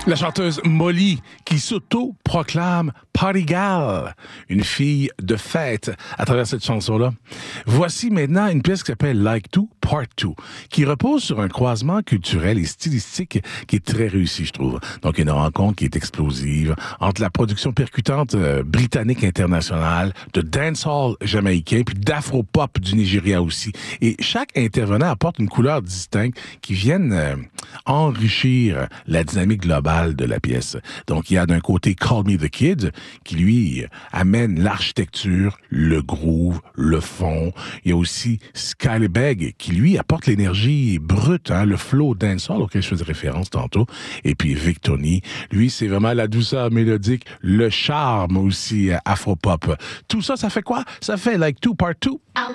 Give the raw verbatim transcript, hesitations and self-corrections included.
La chanteuse Molly qui s'auto-proclame Party Gal, une fille de fête à travers cette chanson-là. Voici maintenant une pièce qui s'appelle Like To Part deux, qui repose sur un croisement culturel et stylistique qui est très réussi, je trouve. Donc, une rencontre qui est explosive entre la production percutante euh, britannique internationale, de dancehall jamaïcain, puis d'afro-pop du Nigeria aussi. Et chaque intervenant apporte une couleur distincte qui viennent euh, enrichir la dynamique globale de la pièce. Donc, il y a d'un côté Call Me the Kid, qui lui amène l'architecture, le groove, le fond. Il y a aussi Skyler Begg, qui lui apporte l'énergie brute, hein, le flow dancehall auquel je faisais référence tantôt. Et puis Vic Tony, lui, c'est vraiment la douceur mélodique, le charme aussi afro-pop. Tout ça, ça fait quoi? Ça fait Like To Part deux.